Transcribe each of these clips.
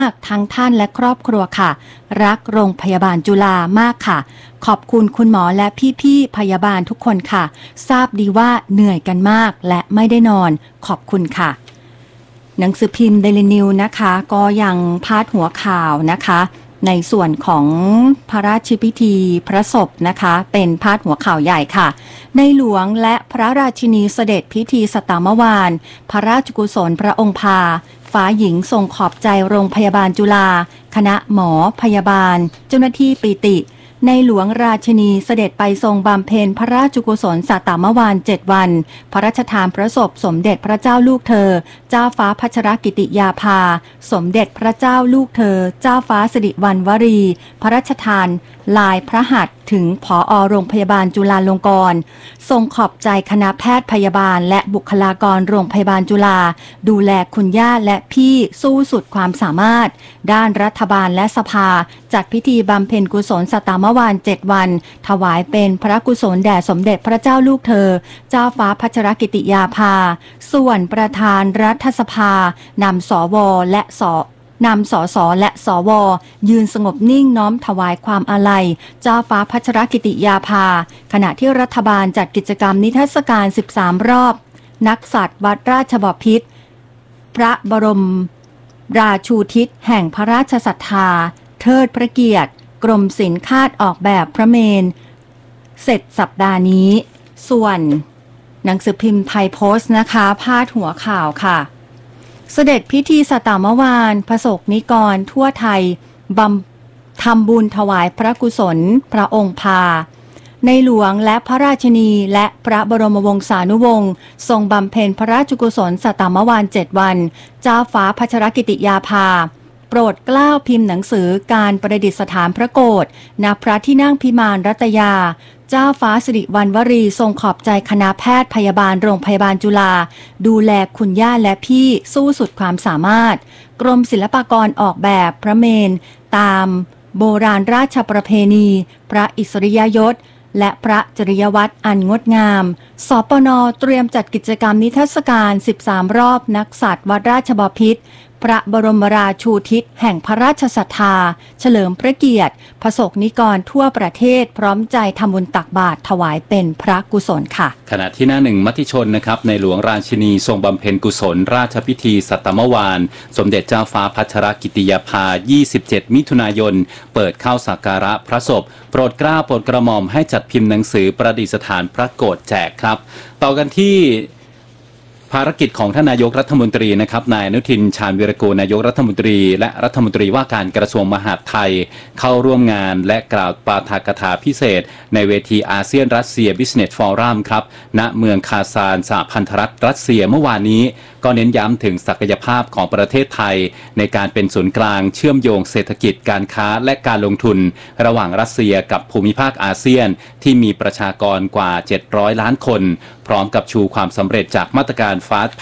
ทั้งท่านและครอบครัวค่ะรักโรงพยาบาลจุฬามากค่ะขอบคุณคุณหมอและพี่ๆพยาบาลทุกคนค่ะทราบดีว่าเหนื่อยกันมากและไม่ได้นอนขอบคุณค่ะหนังสือพิมพ์ Daily News นะคะก็ยังพาดหัวข่าวนะคะในส่วนของพระราชพิธีพระศพนะคะเป็นพาดหัวข่าวใหญ่ค่ะในหลวงและพระราชินีเสด็จพิธีสตมวานพระราชกุศลพระองค์พาฟ้าหญิงทรงขอบใจโรงพยาบาลจุฬาคณะหมอพยาบาลเจ้าหน้าที่ปิติในหลวงราชินีเสด็จไปทรงบำเพ็ญพระราชกุศลสัตตมวาน7 วันพระราชทานพระศพสมเด็จพระเจ้าลูกเธอเจ้าฟ้าพัชรกิติยาภาสมเด็จพระเจ้าลูกเธอเจ้าฟ้าสิริวัณวรีพระราชทานลายพระหัตถ์ถึงผอ.โรงพยาบาลจุฬาลงกรณ์ทรงขอบใจคณะแพทย์พยาบาลและบุคลากรโรงพยาบาลจุฬาดูแลคุณย่าและพี่สู้สุดความสามารถด้านรัฐบาลและสภาจัดพิธีบำเพ็ญกุศลสัตตมวาน7 วันถวายเป็นพระกุศลแด่สมเด็จพระเจ้าลูกเธอเจ้าฟ้าพัชรกิติยาภาส่วนประธานรัฐสภานำสวและสสและสวยืนสงบนิ่งน้อมถวายความอาลัยเจ้าฟ้าพัชรกิติยาภาขณะที่รัฐบาลจัดกิจกรรมนิทรรศการ13 รอบนักสัตว์วัดราชบพิตรพระบรมราชูทิศแห่งพระราชศรัทธาเทิดพระเกียรติกรมศิลป์คาดออกแบบพระเมรุเสร็จสัปดาห์นี้ส่วนหนังสือพิมพ์ไทยโพสต์นะคะพาดหัวข่าวค่ะเสด็จพิธีสัตตมวานประสบนิกรทั่วไทยทำบุญถวายพระกุศลพระองค์พาในหลวงและพระราชินีและพระบรมวงศานุวงศ์ทรงบำเพ็ญพระราชกุศลสัตตมวาน7 วันเจ้าฟ้าพัชรกิติยาภาโปรดเกล้าพิมพ์หนังสือการประดิษฐานพระโกฐณพระที่นั่งพิมานรัตยาเจ้าฟ้าสิริวัณวรีทรงขอบใจคณะแพทย์พยาบาลโรงพยาบาลจุฬาดูแลคุณย่าและพี่สู้สุดความสามารถกรมศิลปากรออกแบบพระเมรุตามโบราณราชประเพณีพระอิสริยยศและพระจริยวัตรอันงดงามสปน.เตรียมจัดกิจกรรมนิทรรศการ13 รอบนักสัตว์วัดราชบพิตรพระบรมราชูทิศแห่งพระราชศรัทธาเฉลิมพระเกียรติประสบนิกรทั่วประเทศพร้อมใจทำบุญตักบาตรถวายเป็นพระกุศลค่ะขณะที่หน้าหนึ่งมติชนนะครับในหลวงราชินีทรงบำเพ็ญกุศลราชพิธีสัตตมวานสมเด็จเจ้าฟ้าพัชรกิติยาภา27 มิถุนายนเปิดเข้าสักการะพระศพโปรดเกล้าโปรดกระหม่อมให้จัดพิมพ์หนังสือประดิษฐานพระโกฐแจกครับต่อกันที่ภารกิจของท่านนายกรัฐมนตรีนะครับนายอนุทินชาญวีรกูลนายกรัฐมนตรีและรัฐมนตรีว่าการกระทรวงมหาดไทยเข้าร่วมงานและกล่าวปาฐกถาพิเศษในเวทีอาเซียนรัสเซีย Business Forum ครับณเมืองคาซานสหพันธรัฐรัสเซียเมื่อวานนี้ก็เน้นย้ำถึงศักยภาพของประเทศไทยในการเป็นศูนย์กลางเชื่อมโยงเศรษฐกิจการค้าและการลงทุนระหว่างรัสเซียกับภูมิภาคอาเซียนที่มีประชากรกว่า700 ล้านคนพร้อมกับชูความสำเร็จจากมาตรการ Fast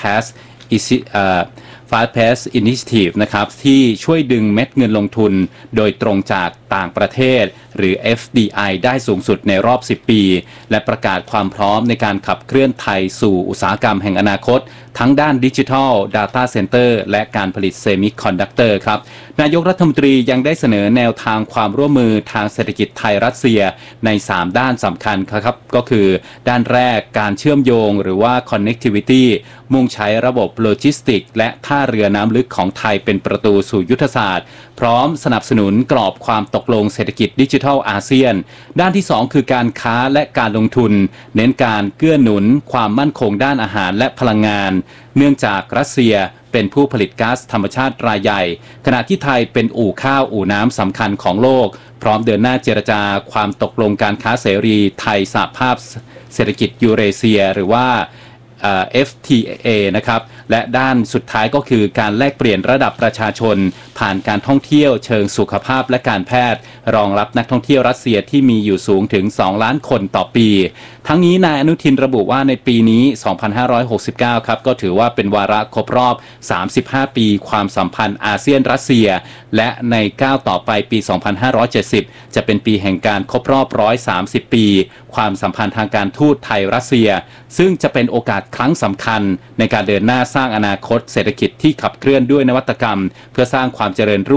Pass Initiative นะครับที่ช่วยดึงเม็ดเงินลงทุนโดยตรงจากต่างประเทศหรือ FDI ได้สูงสุดในรอบ 10 ปีและประกาศความพร้อมในการขับเคลื่อนไทยสู่อุตสาหกรรมแห่งอนาคตทั้งด้านดิจิทัล Data Center และการผลิตเซมิคอนดักเตอร์ครับนายกรัฐมนตรียังได้เสนอแนวทางความร่วมมือทางเศรษฐกิจไทยรัสเซียใน3ด้านสำคัญครับก็คือด้านแรกการเชื่อมโยงหรือว่า Connectivity มุ่งใช้ระบบโลจิสติกและท่าเรือน้ำลึกของไทยเป็นประตูสู่ยุทธศาสตร์พร้อมสนับสนุนกรอบความตกลงเศรษฐกิจดิจิทัลอาเซียนด้านที่2คือการค้าและการลงทุนเน้นการเกื้อหนุนความมั่นคงด้านอาหารและพลังงานเนื่องจากรัสเซียเป็นผู้ผลิตก๊าซธรรมชาติรายใหญ่ขณะที่ไทยเป็นอู่ข้าวอู่น้ำสำคัญของโลกพร้อมเดินหน้าเจรจาความตกลงการค้าเสรีไทยสหภาพเศรษฐกิจยูเรเซียหรือว่าFTA นะครับและด้านสุดท้ายก็คือการแลกเปลี่ยนระดับประชาชนผ่านการท่องเที่ยวเชิงสุขภาพและการแพทย์รองรับนักท่องเที่ยวรัสเซียที่มีอยู่สูงถึง2 ล้านคนต่อปีทั้งนี้นายอนุทินระบุว่าในปีนี้2569ครับก็ถือว่าเป็นวาระครบรอบ35 ปีความสัมพันธ์อาเซียนรัสเซียและในก้าวต่อไปปี2570จะเป็นปีแห่งการครบรอบ130 ปีความสัมพันธ์ทางการทูตไทยรัสเซียซึ่งจะเป็นโอกาสครั้งสำคัญในการเดินหน้าสร้างอนาคตเศรษฐกิจที่ขับเคลื่อนด้วยนวัตกรรมเพื่อสร้างความเจริญรุ่ง